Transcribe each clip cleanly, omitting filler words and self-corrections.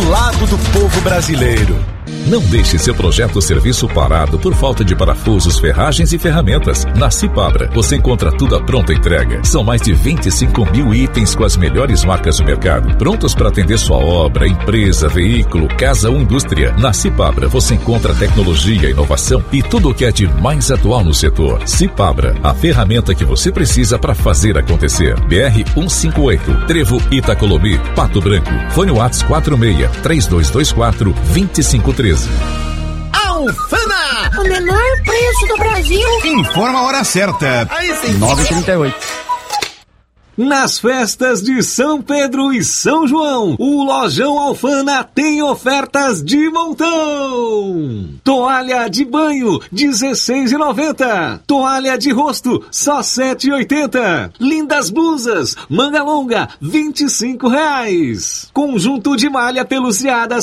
lado do povo brasileiro. Não deixe seu projeto ou serviço parado por falta de parafusos, ferragens e ferramentas. Na Cipabra, você encontra tudo à pronta entrega. São mais de 25 mil itens com as melhores marcas do mercado, prontos para atender sua obra, empresa, veículo, casa ou indústria. Na Cipabra, você encontra tecnologia, inovação e tudo o que é de mais atual no setor. Cipabra, a ferramenta que você precisa para fazer acontecer. BR-158, Trevo Itacolomi, Pato Branco. Fone WhatsApp 46-3224-2513. Alfama! O menor preço do Brasil. Informa a hora certa. 9h38. Nas festas de São Pedro e São João, o Lojão Alfana tem ofertas de montão. Toalha de banho, R$16,90. Toalha de rosto, só R$7,80. Lindas blusas, manga longa, R$25. Conjunto de malha peluciada,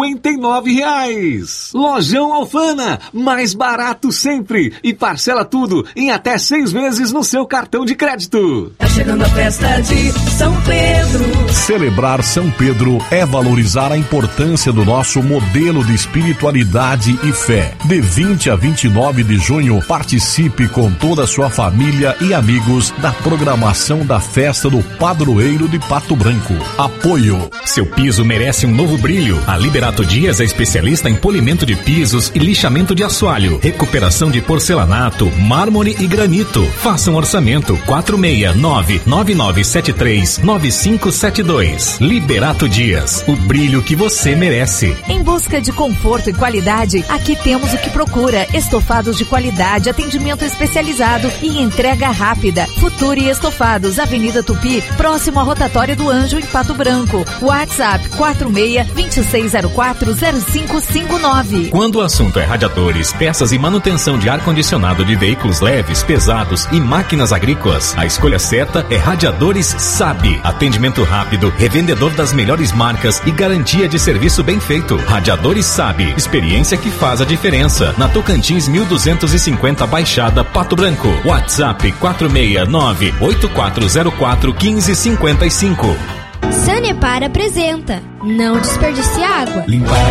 R$59. Lojão Alfana, mais barato sempre. E parcela tudo em até 6 vezes no seu cartão de crédito. Tá chegando a festa de São Pedro. Celebrar São Pedro é valorizar a importância do nosso modelo de espiritualidade e fé. De 20 a 29 de junho, participe com toda a sua família e amigos da programação da festa do Padroeiro de Pato Branco. Apoio. Seu piso merece um novo brilho. A Liberato Dias é especialista em polimento de pisos e lixamento de assoalho, recuperação de porcelanato, mármore e granito. Faça um orçamento 469-9973-9572. Liberato Dias, o brilho que você merece. Em busca de conforto e qualidade, aqui temos o que procura: estofados de qualidade, atendimento especializado e entrega rápida. Futuri Estofados, Avenida Tupi, próximo à Rotatória do Anjo, em Pato Branco. WhatsApp 46-2604-0559. Quando o assunto é radiadores, peças e manutenção de ar-condicionado de veículos leves, pesados e máquinas agrícolas, a escolha certa é Radiadores Sabe. Atendimento rápido, revendedor das melhores marcas e garantia de serviço bem feito. Radiadores Sabe, experiência que faz a diferença. Na Tocantins 1250 Baixada, Pato Branco. WhatsApp 469-8404-1555. Sanepar apresenta Não Desperdice Água. Limpar